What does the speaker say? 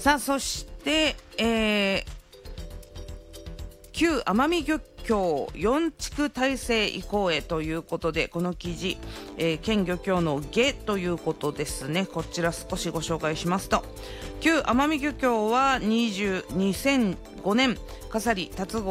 さあそして、旧奄美漁協4地区体制移行へということで、この記事、県漁協の下ということですね。こちら少しご紹介しますと、旧奄美漁協は2005年笠利達郷